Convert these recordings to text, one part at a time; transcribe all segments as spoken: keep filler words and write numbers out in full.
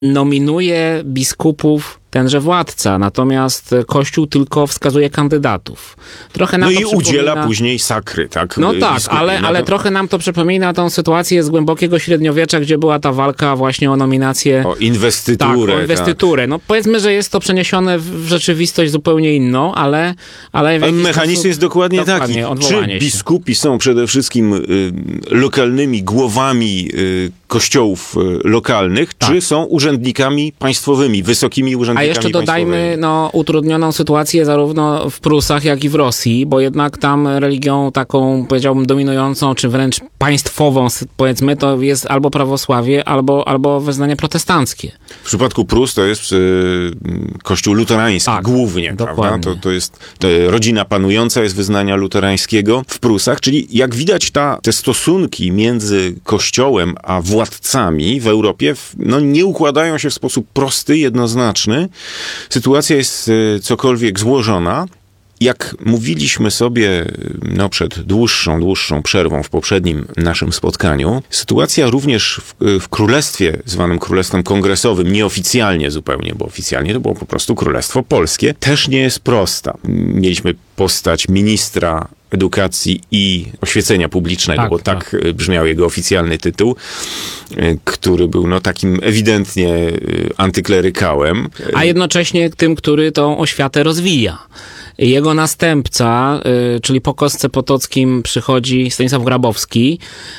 nominuje biskupów tenże władca, natomiast Kościół tylko wskazuje kandydatów. Trochę nam no to i przypomina... udziela później sakry, tak? No tak, biskupi. ale, ale to... trochę nam to przypomina tą sytuację z głębokiego średniowiecza, gdzie była ta walka właśnie o nominację... O inwestyturę. Tak, o inwestyturę. Tak. No powiedzmy, że jest to przeniesione w rzeczywistość zupełnie inną, ale... Ale, ale mechanizm jest dokładnie, dokładnie taki. Czy biskupi są przede wszystkim y, lokalnymi głowami y, kościołów y, lokalnych, tak. czy są urzędnikami państwowymi, wysokimi urzędnikami państwowymi? A jeszcze dodajmy państwowymi? no, utrudnioną sytuację zarówno w Prusach, jak i w Rosji, bo jednak tam religią taką, powiedziałbym, dominującą, czy wręcz państwową, powiedzmy, to jest albo prawosławie, albo, albo wyznanie protestanckie. W przypadku Prus to jest y, kościół luterański, tak, głównie, prawda? To, to jest to rodzina panująca jest wyznania luterańskiego w Prusach, czyli jak widać ta, te stosunki między kościołem a władcami w Europie no, nie układają się w sposób prosty, jednoznaczny. Sytuacja jest y, cokolwiek złożona. Jak mówiliśmy sobie no, przed dłuższą, dłuższą przerwą w poprzednim naszym spotkaniu, sytuacja również w, w królestwie, zwanym królestwem kongresowym, nieoficjalnie zupełnie, bo oficjalnie to było po prostu królestwo polskie, też nie jest prosta. Mieliśmy postać ministra edukacji i oświecenia publicznego, tak, bo tak, tak brzmiał jego oficjalny tytuł, który był no takim ewidentnie antyklerykałem. A jednocześnie tym, który tą oświatę rozwija. Jego następca, czyli po Kostce Potockim przychodzi Stanisław Grabowski,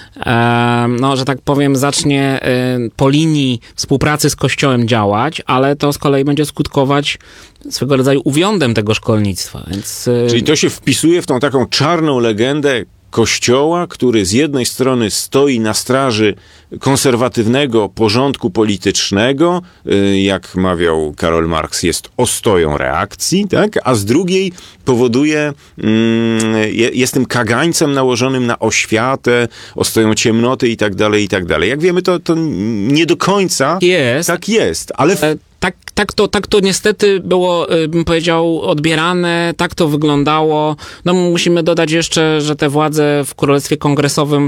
no, że tak powiem, zacznie po linii współpracy z Kościołem działać, ale to z kolei będzie skutkować swego rodzaju uwiądem tego szkolnictwa. Więc... Czyli to się wpisuje w tą taką czarną legendę Kościoła, który z jednej strony stoi na straży konserwatywnego porządku politycznego, jak mawiał Karol Marx, jest ostoją reakcji, tak? A z drugiej powoduje, jest tym kagańcem nałożonym na oświatę, ostoją ciemnoty i tak dalej, i tak dalej. Jak wiemy, to, to nie do końca jest. tak jest, ale... W... Tak, tak, to, tak to niestety było, bym powiedział, odbierane, tak to wyglądało. No musimy dodać jeszcze, że te władze w Królestwie Kongresowym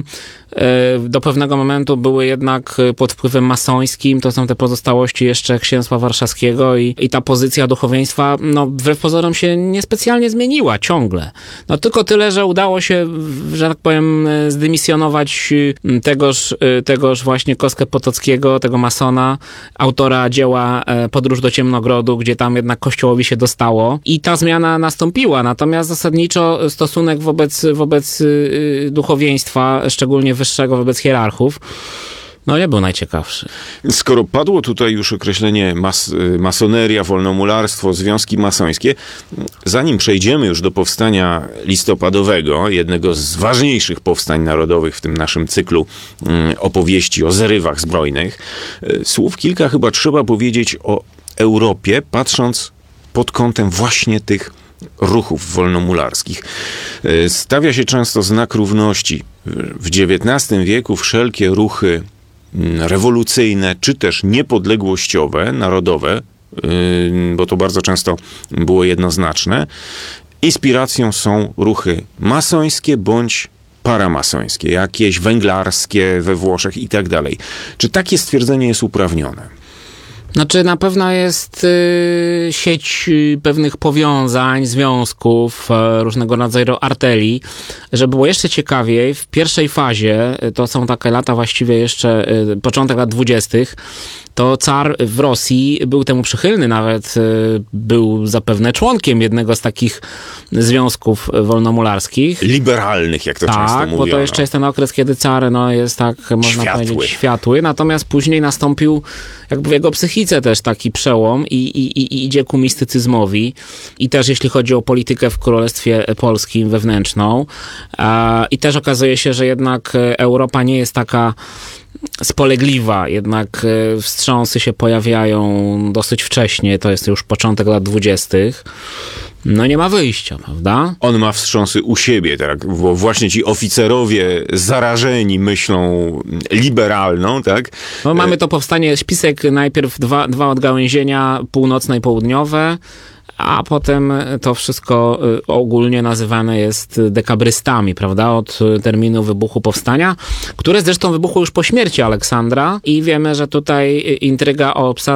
do pewnego momentu były jednak pod wpływem masońskim. To są te pozostałości jeszcze Księstwa Warszawskiego i, i ta pozycja duchowieństwa, no wbrew pozorom się niespecjalnie zmieniła ciągle. No tylko tyle, że udało się, że tak powiem, zdymisjonować tegoż, tegoż właśnie Kostkę Potockiego, tego masona, autora dzieła Podróż do Ciemnogrodu, gdzie tam jednak Kościołowi się dostało i ta zmiana nastąpiła, natomiast zasadniczo stosunek wobec, wobec duchowieństwa, szczególnie wyższego, wobec hierarchów, no nie był najciekawszy. Skoro padło tutaj już określenie mas, masoneria, wolnomularstwo, związki masońskie, zanim przejdziemy już do powstania listopadowego, jednego z ważniejszych powstań narodowych w tym naszym cyklu opowieści o zrywach zbrojnych, słów kilka chyba trzeba powiedzieć o Europie, patrząc pod kątem właśnie tych ruchów wolnomularskich. Stawia się często znak równości. W dziewiętnastym wieku wszelkie ruchy rewolucyjne, czy też niepodległościowe, narodowe, bo to bardzo często było jednoznaczne, inspiracją są ruchy masońskie bądź paramasońskie, jakieś węglarskie we Włoszech i tak dalej. Czy takie stwierdzenie jest uprawnione? Znaczy na pewno jest y, sieć y, pewnych powiązań, związków, y, różnego rodzaju arterii. Żeby było jeszcze ciekawiej, w pierwszej fazie, y, to są takie lata właściwie jeszcze, y, początek lat dwudziestych, to car w Rosji był temu przychylny, nawet y, był zapewne członkiem jednego z takich związków wolnomularskich. Liberalnych, jak to tak, często mówiono. Tak, bo to jeszcze jest ten okres, kiedy car no, jest tak, można światły. powiedzieć, światły. Natomiast później nastąpił jakby w jego psychice też taki przełom i, i, i idzie ku mistycyzmowi. I też jeśli chodzi o politykę w Królestwie Polskim wewnętrzną. A, I też okazuje się, że jednak Europa nie jest taka spolegliwa, jednak wstrząsy się pojawiają dosyć wcześnie, to jest już początek lat dwudziestych. No nie ma wyjścia, prawda? On ma wstrząsy u siebie, tak? Bo właśnie ci oficerowie zarażeni myślą liberalną, tak? No mamy to powstanie, spisek najpierw dwa, dwa odgałęzienia, północne i południowe, a potem to wszystko ogólnie nazywane jest dekabrystami, prawda, od terminu wybuchu powstania, które zresztą wybuchło już po śmierci Aleksandra i wiemy, że tutaj intryga o obsadę